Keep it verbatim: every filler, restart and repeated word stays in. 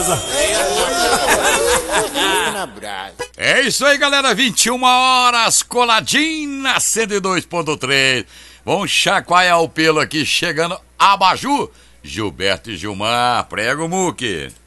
É isso aí, galera, vinte e uma horas, coladinho na cento e dois ponto três. Vamos chacoalhar o pelo aqui, chegando Abaju, Gilberto e Gilmar, prega o muque.